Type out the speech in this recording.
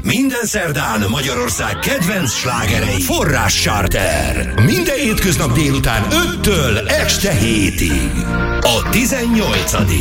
Minden szerdán Magyarország kedvenc slágerei. Forrás Charter. Minden hétköznap délután 5-től este 7-ig. A 18.